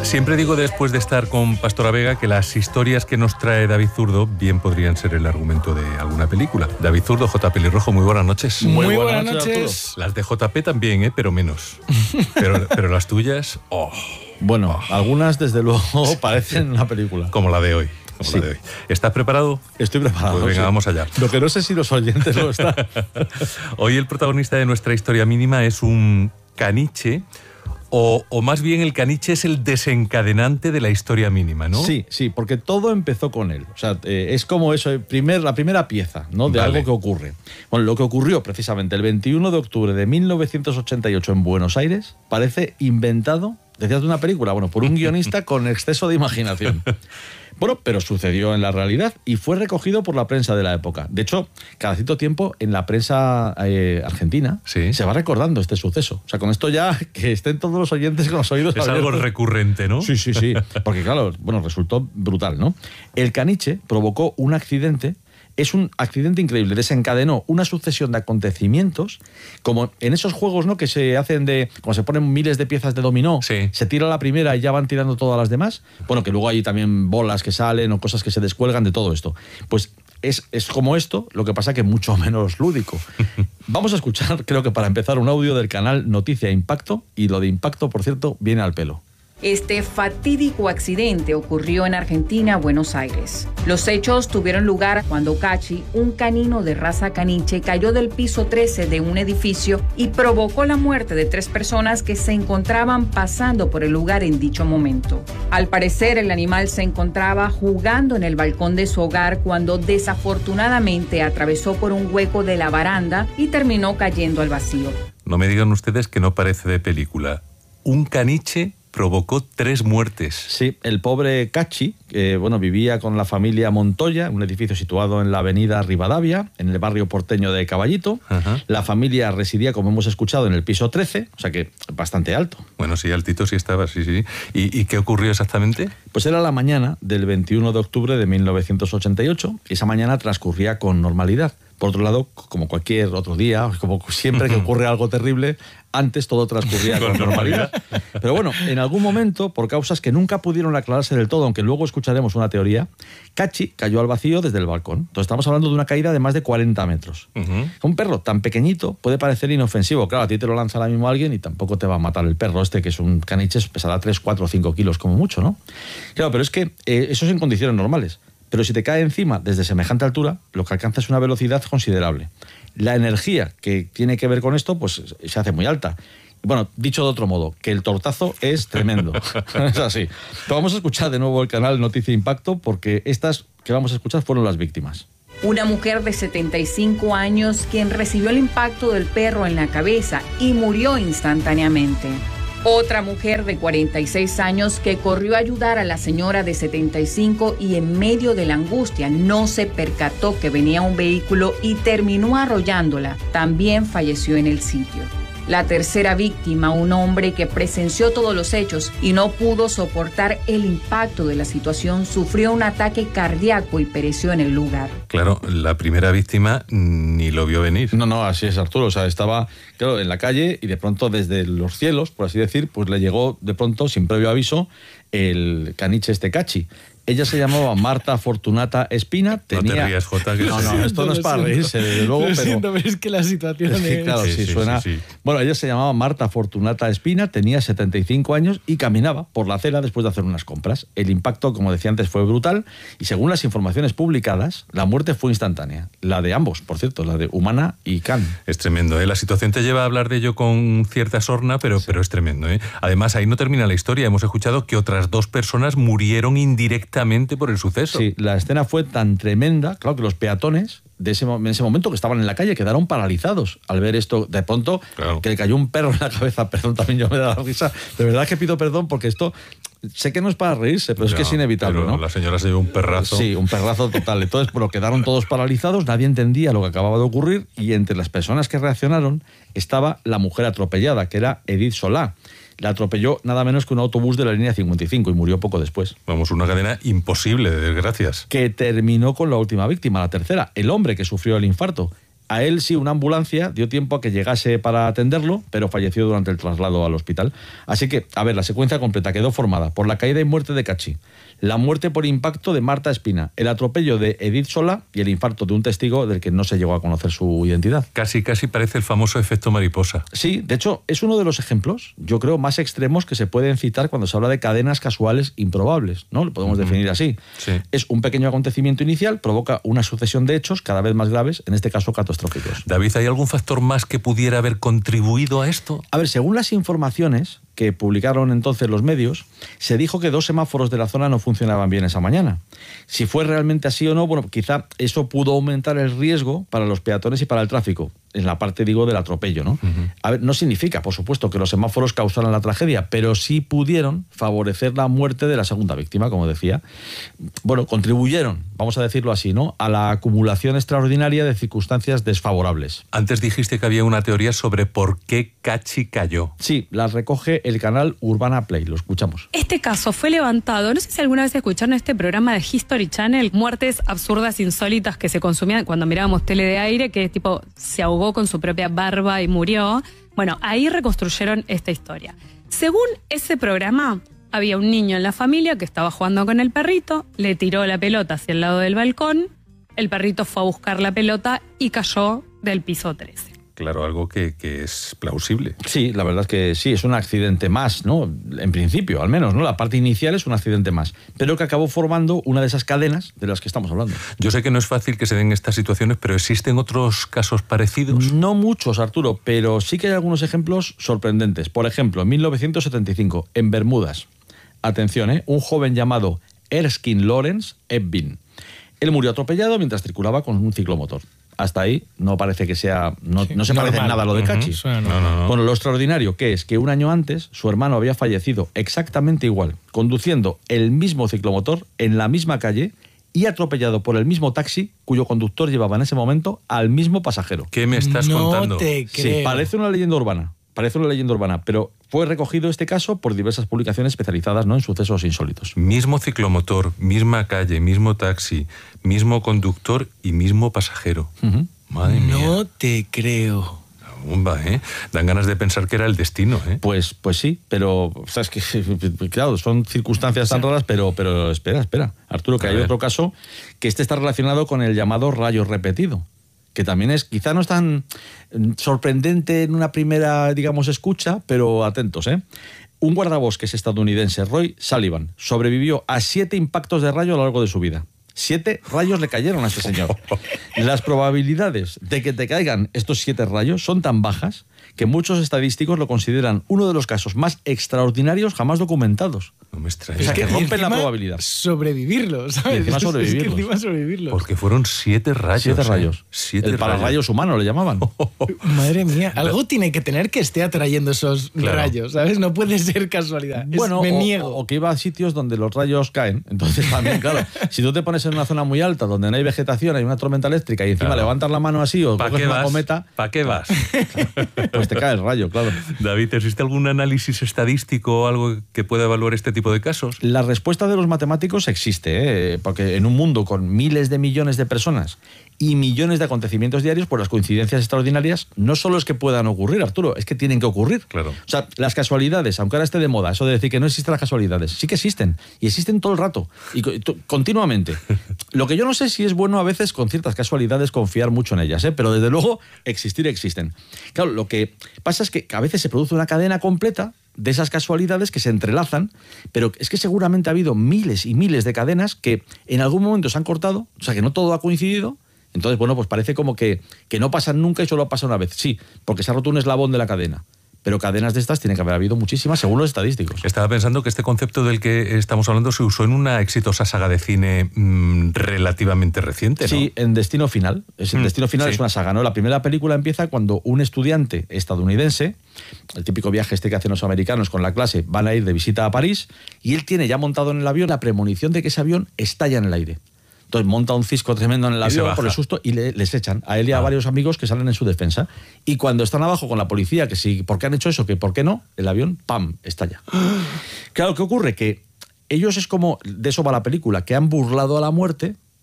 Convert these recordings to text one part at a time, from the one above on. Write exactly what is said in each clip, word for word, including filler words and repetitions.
Siempre digo después de estar con Pastora Vega que las historias que nos trae David Zurdo bien podrían ser el argumento de alguna película. David Zurdo, J. Pelirrojo, muy buenas noches. Muy, muy buenas, buenas noches. noches. Las de J P también, ¿eh? Pero menos. Pero, pero las tuyas, oh. Bueno, oh. algunas desde luego parecen una película. Como la de hoy. Como sí. la de hoy. ¿Estás preparado? Estoy preparado. Pues venga, sí. vamos allá. Lo que no sé si los oyentes lo están. Hoy el protagonista de nuestra historia mínima es un caniche. O, o más bien el caniche es el desencadenante de la historia mínima, ¿no? Sí, sí, porque todo empezó con él. O sea, eh, es como eso, el primer, la primera pieza, ¿no? De vale. algo que ocurre. Bueno, lo que ocurrió precisamente el veintiuno de octubre de mil novecientos ochenta y ocho en Buenos Aires parece inventado, decías de una película, bueno, por un guionista con exceso de imaginación. Bueno, pero sucedió en la realidad y fue recogido por la prensa de la época. De hecho, cada cierto tiempo en la prensa eh, argentina ¿Sí? se va recordando este suceso. O sea, con esto ya que estén todos los oyentes con los oídos Es abiertos. Algo recurrente, ¿no? Sí, sí, sí. Porque claro, bueno, resultó brutal, ¿no? El caniche provocó un accidente. Es un accidente increíble, desencadenó una sucesión de acontecimientos, como en esos juegos, ¿no? Que se hacen de, como se ponen miles de piezas de dominó, sí. se tira la primera y ya van tirando todas las demás. Bueno, que luego hay también bolas que salen o cosas que se descuelgan de todo esto. Pues es, es como esto, lo que pasa que mucho menos lúdico. Vamos a escuchar, creo que para empezar, un audio del canal Noticia Impacto, y lo de Impacto, por cierto, viene al pelo. Este fatídico accidente ocurrió en Argentina, Buenos Aires. Los hechos tuvieron lugar cuando Cachi, un canino de raza caniche, cayó del piso trece de un edificio y provocó la muerte de tres personas que se encontraban pasando por el lugar en dicho momento. Al parecer, el animal se encontraba jugando en el balcón de su hogar cuando desafortunadamente atravesó por un hueco de la baranda y terminó cayendo al vacío. No me digan ustedes que no parece de película. Un caniche provocó tres muertes. Sí, el pobre Cachi, que bueno, vivía con la familia Montoya, un edificio situado en la avenida Rivadavia, en el barrio porteño de Caballito. Ajá. La familia residía, como hemos escuchado, en el piso trece, o sea que bastante alto. Bueno, sí, altito sí estaba, sí, sí. ¿Y, y qué ocurrió exactamente? Pues era la mañana del veintiuno de octubre de mil novecientos ochenta y ocho, y esa mañana transcurría con normalidad. Por otro lado, como cualquier otro día, como siempre que ocurre algo terrible, antes todo transcurría con normalidad. Pero bueno, en algún momento, por causas que nunca pudieron aclararse del todo, aunque luego escucharemos una teoría, Cachi cayó al vacío desde el balcón. Entonces estamos hablando de una caída de más de cuarenta metros. Uh-huh. Un perro tan pequeñito puede parecer inofensivo. Claro, a ti te lo lanza ahora mismo alguien y tampoco te va a matar el perro este, que es un caniche, pesará tres, cuatro o cinco kilos como mucho, ¿no? Claro, pero es que eh, eso es en condiciones normales. Pero si te cae encima desde semejante altura, lo que alcanza es una velocidad considerable. La energía que tiene que ver con esto, pues se hace muy alta. Bueno, dicho de otro modo, que el tortazo es tremendo. Es así. Pero vamos a escuchar de nuevo el canal Noticia Impacto, porque estas que vamos a escuchar fueron las víctimas. Una mujer de setenta y cinco años quien recibió el impacto del perro en la cabeza y murió instantáneamente. Otra mujer de cuarenta y seis años que corrió a ayudar a la señora de setenta y cinco y en medio de la angustia no se percató que venía un vehículo y terminó arrollándola. También falleció en el sitio. La tercera víctima, un hombre que presenció todos los hechos y no pudo soportar el impacto de la situación, sufrió un ataque cardíaco y pereció en el lugar. Claro, la primera víctima ni lo vio venir. No, no, así es, Arturo. O sea, estaba, claro, en la calle y de pronto desde los cielos, por así decir, pues le llegó de pronto, sin previo aviso, el caniche este Cachi. Ella se llamaba Marta Fortunata Espina. Tenía... No te rías, Jota. Que no, no, esto no es para reírse, desde luego. Lo pero... siento, pero es que la situación es... Que, es... claro, sí, sí, sí, suena... Sí, sí. Bueno, ella se llamaba Marta Fortunata Espina, tenía setenta y cinco años y caminaba por la acera después de hacer unas compras. El impacto, como decía antes, fue brutal y según las informaciones publicadas, la muerte fue instantánea. La de ambos, por cierto, la de Humana y Can. Es tremendo, ¿eh? La situación te lleva a hablar de ello con cierta sorna, pero, sí. pero es tremendo, ¿eh? Además, ahí no termina la historia. Hemos escuchado que otras dos personas murieron indirectamente por el suceso. Sí, la escena fue tan tremenda, claro, que los peatones de ese, en ese momento que estaban en la calle quedaron paralizados al ver esto. De pronto, claro. que le cayó un perro en la cabeza. Perdón, también yo me da la risa. De verdad que pido perdón porque esto... Sé que no es para reírse, pero no, es que es inevitable, pero ¿no? La señora se llevó un perrazo. Sí, un perrazo total. Entonces, pero quedaron todos paralizados, nadie entendía lo que acababa de ocurrir y entre las personas que reaccionaron estaba la mujer atropellada, que era Edith Solá. La atropelló nada menos que un autobús de la línea cincuenta y cinco y murió poco después. Vamos, una cadena imposible de desgracias. Que terminó con la última víctima, la tercera, el hombre que sufrió el infarto. A él sí, una ambulancia dio tiempo a que llegase para atenderlo, pero falleció durante el traslado al hospital. Así que, a ver, la secuencia completa quedó formada por la caída y muerte de Cachi, la muerte por impacto de Marta Espina, el atropello de Edith Solá y el infarto de un testigo del que no se llegó a conocer su identidad. Casi, casi parece el famoso efecto mariposa. Sí, de hecho, es uno de los ejemplos, yo creo, más extremos que se pueden citar cuando se habla de cadenas casuales improbables, ¿no? Lo podemos uh-huh. definir así. Sí. Es un pequeño acontecimiento inicial, provoca una sucesión de hechos cada vez más graves, en este caso catastróficos. David, ¿hay algún factor más que pudiera haber contribuido a esto? A ver, según las informaciones que publicaron entonces los medios, se dijo que dos semáforos de la zona no funcionaban bien esa mañana. Si fue realmente así o no, bueno, quizá eso pudo aumentar el riesgo para los peatones y para el tráfico, en la parte, digo, del atropello, ¿no? Uh-huh. A ver, no significa, por supuesto, que los semáforos causaran la tragedia, pero sí pudieron favorecer la muerte de la segunda víctima, como decía. Bueno, contribuyeron, vamos a decirlo así, ¿no?, a la acumulación extraordinaria de circunstancias desfavorables. Antes dijiste que había una teoría sobre por qué Cachi cayó. Sí, la recoge el canal Urbana Play, lo escuchamos. Este caso fue levantado, no sé si alguna vez escucharon este programa de History Channel, muertes absurdas, insólitas que se consumían cuando mirábamos tele de aire, que tipo se ahogó con su propia barba y murió. Bueno, ahí reconstruyeron esta historia. Según ese programa, había un niño en la familia que estaba jugando con el perrito, le tiró la pelota hacia el lado del balcón, el perrito fue a buscar la pelota y cayó del piso trece. Claro, algo que, que es plausible. Sí, la verdad es que sí, es un accidente más, ¿no? En principio, al menos, ¿no? La parte inicial es un accidente más, pero que acabó formando una de esas cadenas de las que estamos hablando. Yo sé que no es fácil que se den estas situaciones, pero ¿existen otros casos parecidos? No muchos, Arturo, pero sí que hay algunos ejemplos sorprendentes. Por ejemplo, en mil novecientos setenta y cinco, en Bermudas, atención, ¿eh?, un joven llamado Erskine Lawrence Ebbin. Él murió atropellado mientras circulaba con un ciclomotor. Hasta ahí no parece que sea... No, sí, no se normal. Parece en nada a lo de Cachi. Uh-huh. No, no, no. Bueno, lo extraordinario que es que un año antes su hermano había fallecido exactamente igual, conduciendo el mismo ciclomotor en la misma calle y atropellado por el mismo taxi cuyo conductor llevaba en ese momento al mismo pasajero. ¿Qué me estás no contando? Te creo. Sí, parece una leyenda urbana. Parece una leyenda urbana, pero fue recogido este caso por diversas publicaciones especializadas, ¿no?, en sucesos insólitos. Mismo ciclomotor, misma calle, mismo taxi, mismo conductor y mismo pasajero. Uh-huh. Madre mía. No te creo. Bomba, ¿eh? Dan ganas de pensar que era el destino, ¿eh? Pues, pues sí, pero sabes que claro, son circunstancias tan raras, pero, pero espera, espera, Arturo, que A hay ver. otro caso que este está relacionado con el llamado rayo repetido, que también es, quizá no es tan sorprendente en una primera, digamos, escucha, pero atentos, ¿eh? Un guardabosques estadounidense, Roy Sullivan, sobrevivió a siete impactos de rayo a lo largo de su vida. Siete rayos le cayeron a ese señor. Las probabilidades de que te caigan estos siete rayos son tan bajas que muchos estadísticos lo consideran uno de los casos más extraordinarios jamás documentados. No me extraña. O sea, que, que rompen la probabilidad. Sobrevivirlo, ¿sabes? Y encima sobrevivirlos. Es que encima sobrevivirlo. Porque fueron siete rayos. Siete rayos. ¿eh? Siete El pararrayos humano le llamaban. Madre mía. Algo tiene que tener que esté atrayendo esos claro. rayos, ¿sabes? No puede ser casualidad. Bueno, es, me o, niego. O que iba a sitios donde los rayos caen. Entonces también, claro, si tú te pones en una zona muy alta donde no hay vegetación, hay una tormenta eléctrica y encima claro. levantas la mano así o coges una cometa... ¿Para qué vas? Pues te cae el rayo, claro. David, ¿existe algún análisis estadístico o algo que pueda evaluar este tipo de casos? La respuesta de los matemáticos existe, ¿eh? Porque en un mundo con miles de millones de personas y millones de acontecimientos diarios, pues las coincidencias extraordinarias no solo es que puedan ocurrir, Arturo, es que tienen que ocurrir. Claro. O sea, las casualidades, aunque ahora esté de moda, eso de decir que no existen las casualidades, sí que existen, y existen todo el rato, y continuamente. Lo que yo no sé si es bueno a veces con ciertas casualidades confiar mucho en ellas, ¿eh? Pero desde luego existir existen. Claro, lo que pasa es que a veces se produce una cadena completa de esas casualidades que se entrelazan, pero es que seguramente ha habido miles y miles de cadenas que en algún momento se han cortado, o sea que no todo ha coincidido. Entonces, bueno, pues parece como que, que no pasan nunca y solo pasa una vez. Sí, porque se ha roto un eslabón de la cadena. Pero cadenas de estas tiene que haber habido muchísimas, según los estadísticos. Estaba pensando que este concepto del que estamos hablando se usó en una exitosa saga de cine mmm, relativamente reciente, ¿no? Sí, en Destino Final. Es, en mm, Destino Final sí. Es una saga, ¿no? La primera película empieza cuando un estudiante estadounidense, el típico viaje este que hacen los americanos con la clase, van a ir de visita a París y él tiene ya montado en el avión la premonición de que ese avión estalla en el aire. Entonces monta un cisco tremendo en el avión por el susto y le, les echan a él y a ah. varios amigos que salen en su defensa. Y cuando están abajo con la policía, que si, ¿por qué han hecho eso? Que ¿por qué no? El avión, ¡pam!, estalla. Claro, ¿qué ocurre? Que ellos es como, de eso va la película, que han burlado a la muerte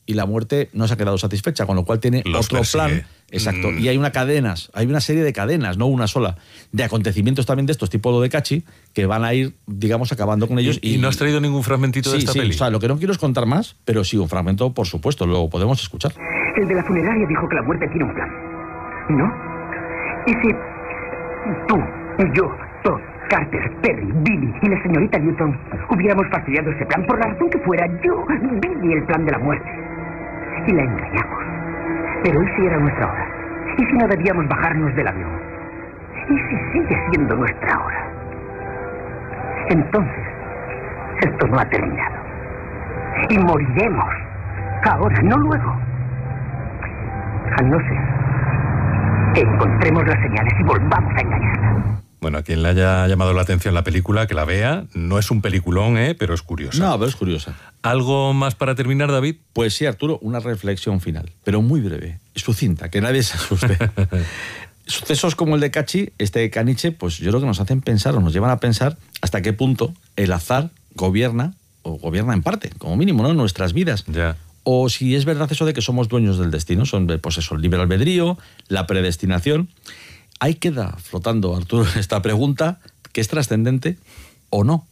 y la muerte no se ha quedado satisfecha, con lo cual tiene Los otro persigue. plan. Exacto. Mm. Y hay una cadenas, hay una serie de cadenas, no una sola, de acontecimientos también de estos, tipo lo de Cachi, que van a ir, digamos, acabando con ellos. ¿Y, y no has traído ningún fragmentito de Sí, esta sí, peli? o sea, lo que no quiero es contar más, pero sí, un fragmento, por supuesto, lo podemos escuchar. El de la funeraria dijo que la muerte tiene un plan, ¿no? Y si tú, yo, Todd, Carter, Perry, Billy y la señorita Newton hubiéramos fastidiado ese plan por la razón que fuera, yo vi el plan de la muerte y la engañamos. Pero ¿y si era nuestra hora? ¿Y si no debíamos bajarnos del avión? ¿Y si sigue siendo nuestra hora? Entonces, esto no ha terminado. Y moriremos. Ahora, no luego. A no ser que encontremos las señales y volvamos a engañarla. Bueno, a quien le haya llamado la atención la película, que la vea. No es un peliculón, ¿eh? Pero es curiosa. No, pero es curiosa. ¿Algo más para terminar, David? Pues sí, Arturo, una reflexión final, pero muy breve, sucinta, que nadie se asuste. Sucesos como el de Cachi, este caniche, pues yo creo que nos hacen pensar o nos llevan a pensar hasta qué punto el azar gobierna, o gobierna en parte, como mínimo, ¿no?, nuestras vidas. Ya. O si es verdad eso de que somos dueños del destino, son, pues eso, el libre albedrío, la predestinación. Ahí queda flotando, Arturo, esta pregunta, que es trascendente o no.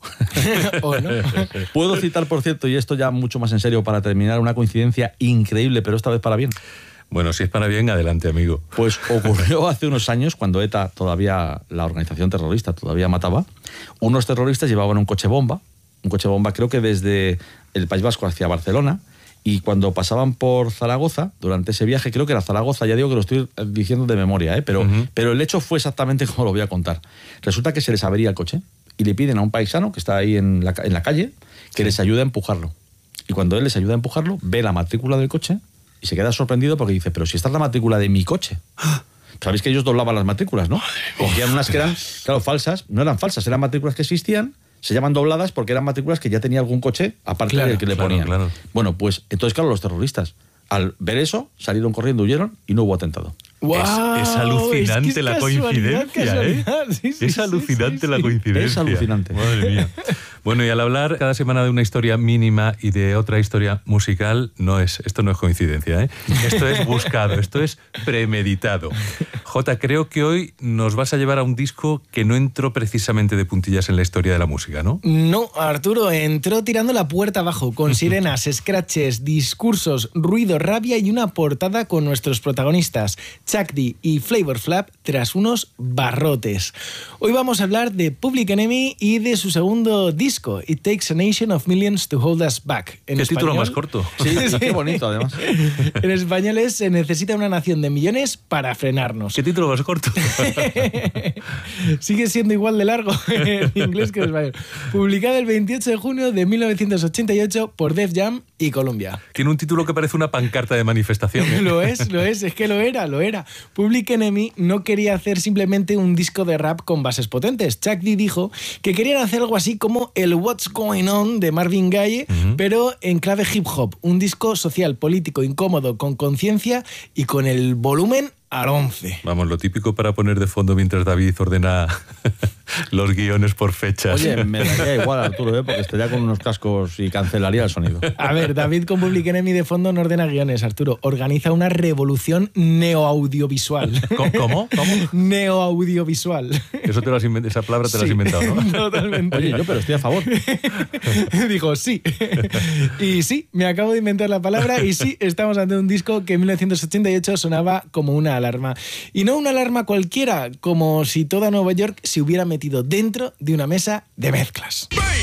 ¿O no? Puedo citar, por cierto, y esto ya mucho más en serio para terminar, una coincidencia increíble, pero esta vez para bien. Bueno, si es para bien, adelante, amigo. Pues ocurrió hace unos años, cuando ETA, todavía la organización terrorista, todavía mataba, unos terroristas llevaban un coche bomba, un coche bomba creo que desde el País Vasco hacia Barcelona, y cuando pasaban por Zaragoza, durante ese viaje, creo que era Zaragoza, ya digo que lo estoy diciendo de memoria, ¿eh? pero, uh-huh. pero el hecho fue exactamente como lo voy a contar. Resulta que se les avería el coche y le piden a un paisano que está ahí en la, en la calle que sí. les ayude a empujarlo. Y cuando él les ayuda a empujarlo, ve la matrícula del coche y se queda sorprendido porque dice, pero si esta es la matrícula de mi coche. Sabéis que ellos doblaban las matrículas, ¿no? Cogían unas que eran, claro, falsas, no eran falsas, eran matrículas que existían, se llaman dobladas porque eran matrículas que ya tenía algún coche, aparte claro, del que le claro, ponían. Claro. Bueno, pues entonces, claro, los terroristas, al ver eso, salieron corriendo, huyeron y no hubo atentado. Wow, es, es alucinante es que es la coincidencia, casualidad. ¿eh? Sí, sí, es sí, alucinante sí, sí, la coincidencia. Es alucinante. Madre mía. Bueno, y al hablar cada semana de una historia mínima y de otra historia musical, no es, esto no es coincidencia, ¿eh? Esto es buscado, esto es premeditado. Jota, creo que hoy nos vas a llevar a un disco que no entró precisamente de puntillas en la historia de la música, ¿no? No, Arturo, entró tirando la puerta abajo, con sirenas, scratches, discursos, ruido, rabia y una portada con nuestros protagonistas, Chuck D y Flavor Flav, tras unos barrotes. Hoy vamos a hablar de Public Enemy y de su segundo disco, It Takes a Nation of Millions to Hold Us Back. En ¿Qué español, título más corto? Sí, sí, qué bonito, además. En español es Se necesita una nación de millones para frenarnos. ¿Qué título más corto? Sigue siendo igual de largo en inglés que en español. Publicado el veintiocho de junio de mil novecientos ochenta y ocho por Def Jam y Columbia. Tiene un título que parece una pancarta de manifestación, ¿eh? Lo es, lo es, es que lo era, lo era. Public Enemy no quería hacer simplemente un disco de rap con bases potentes. Chuck D dijo que querían hacer algo así como el What's Going On de Marvin Gaye, uh-huh. pero en clave hip hop. Un disco social, político, incómodo, con conciencia y con el volumen al once. Vamos, lo típico para poner de fondo mientras David ordena los guiones por fechas. Oye, me daría igual, Arturo, ¿eh? Porque estaría con unos cascos y cancelaría el sonido. A ver, David con Public Enemy de fondo no ordena guiones, Arturo. Organiza una revolución neoaudiovisual. ¿Cómo? ¿Cómo? Neoaudiovisual. Eso te lo has inventado, esa palabra te sí, la has inventado, ¿no? Totalmente. Oye, yo pero estoy a favor. Dijo, sí. Y sí, me acabo de inventar la palabra y sí, estamos ante un disco que en mil novecientos ochenta y ocho sonaba como una alarma. Y no una alarma cualquiera, como si toda Nueva York se hubiera metido dentro de una mesa de mezclas.